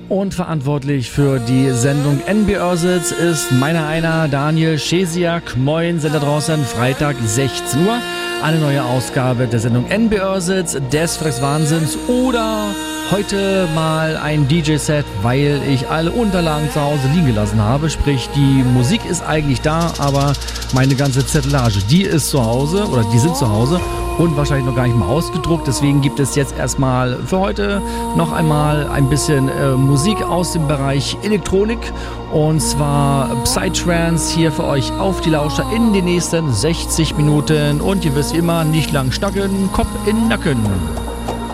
Und verantwortlich für die Sendung NB Örsitz ist meiner einer Daniel Schesiak. Moin, sind da draußen, Freitag 16 Uhr. Eine neue Ausgabe der Sendung NB Örsitz, des Freitagswahnsinns oder heute mal ein DJ-Set, weil ich alle Unterlagen zu Hause liegen gelassen habe. Sprich, die Musik ist eigentlich da, aber meine ganze Zettelage, die ist zu Hause oder die sind zu Hause und wahrscheinlich noch gar nicht mal ausgedruckt. Deswegen gibt es jetzt erstmal für heute noch einmal ein bisschen Musik aus dem Bereich Elektronik. Und zwar Psytrance hier für euch auf die Lauscher in den nächsten 60 Minuten. Und ihr wisst immer, nicht lang schnacken, Kopf in den Nacken.